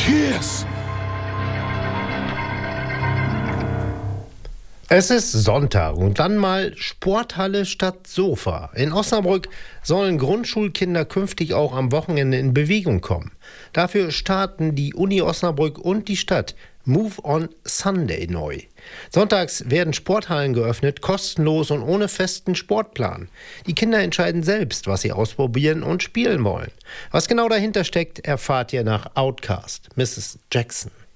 Cheers! Es ist Sonntag und dann mal Sporthalle statt Sofa. In Osnabrück sollen Grundschulkinder künftig auch am Wochenende in Bewegung kommen. Dafür starten die Uni Osnabrück und die Stadt Move on Sunday neu. Sonntags werden Sporthallen geöffnet, kostenlos und ohne festen Sportplan. Die Kinder entscheiden selbst, was sie ausprobieren und spielen wollen. Was genau dahinter steckt, erfahrt ihr nach Outcast. Mrs. Jackson.